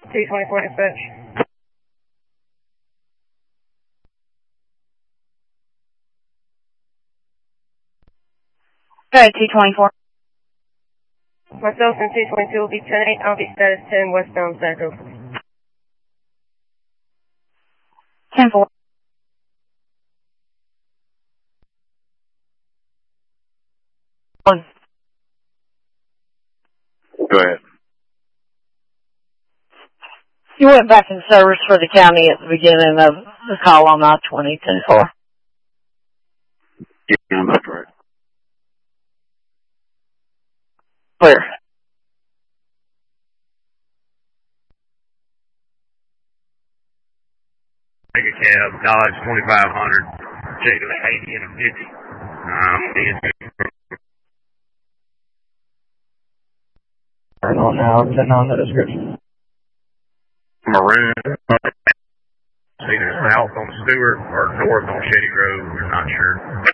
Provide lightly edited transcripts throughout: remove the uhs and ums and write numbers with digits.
224 dispatch. Alright, 224. Myself and 222 will be 10-8. I'll be status 10 westbound Sacco. 10-4. Go ahead. You went back in service for the county at the beginning of the call on I-20, 10-4. Yeah, that's right. Clear. Take a cab, Dodge 2500, take an 80 and a 50. Turn on now, 10 on the description. Maroon, either south on Stewart or north on Shady Grove, we're not sure.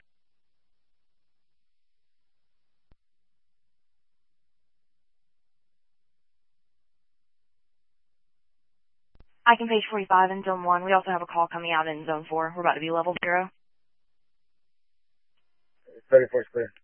I can page 45 in Zone 1. We also have a call coming out in Zone 4. We're about to be level 0. 34 is clear.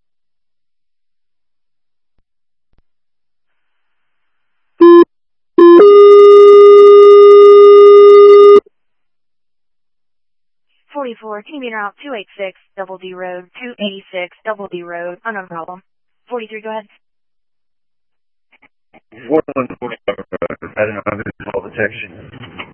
Team meter out 286 Double D Road, 286 Double D Road, unknown problem. 43, go ahead. 4145, I don't know, this is all detection.